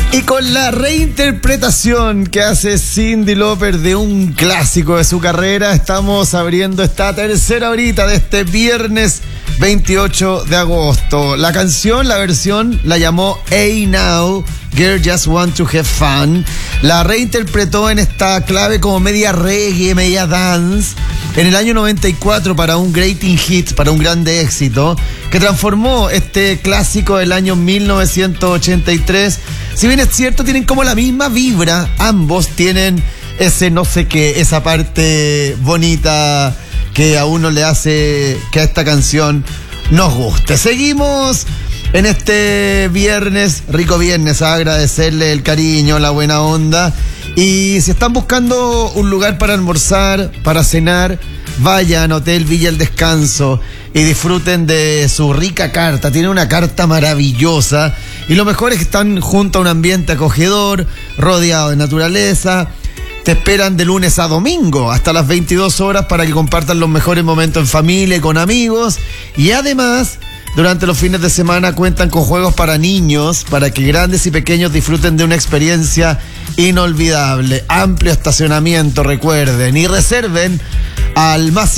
Y con la reinterpretación que hace Cyndi Lauper de un clásico de su carrera, estamos abriendo esta tercera horita de este viernes 28 de agosto. La canción, la versión, la llamó Hey Now, Girl Just Want to Have Fun. La reinterpretó en esta clave como media reggae, media dance, en el año 94 para un great hit, para un grande éxito, que transformó este clásico del año 1983. Si bien es cierto, tienen como la misma vibra, ambos tienen ese no sé qué, esa parte bonita que a uno le hace que a esta canción nos guste. Seguimos en este viernes, rico viernes, a agradecerle el cariño, la buena onda. Y si están buscando un lugar para almorzar, para cenar, vayan a Hotel Villa El Descanso y disfruten de su rica carta. Tiene una carta maravillosa y lo mejor es que están junto a un ambiente acogedor, rodeado de naturaleza. Te esperan de lunes a domingo hasta las 22 horas para que compartan los mejores momentos en familia y con amigos. Y además, durante los fines de semana cuentan con juegos para niños, para que grandes y pequeños disfruten de una experiencia inolvidable. Amplio estacionamiento, recuerden, y reserven al más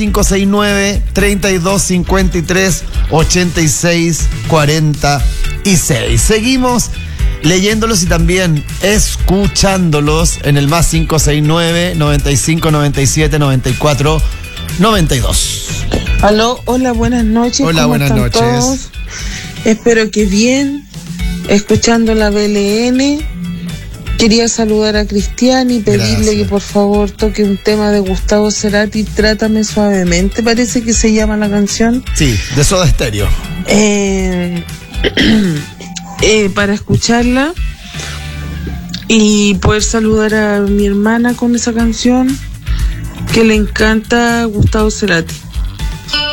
569-3253-8646. Seguimos leyéndolos y también escuchándolos en el más 569-9597-94-92. Aló, hola, buenas noches. Hola, buenas noches. Todos? Espero que bien, escuchando la BLN. Quería saludar a Cristian y pedirle Gracias. que por favor toque un tema de Gustavo Cerati, Trátame Suavemente, parece que se llama la canción. Sí, de Soda Stereo. Para escucharla y poder saludar a mi hermana con esa canción que le encanta Gustavo Cerati.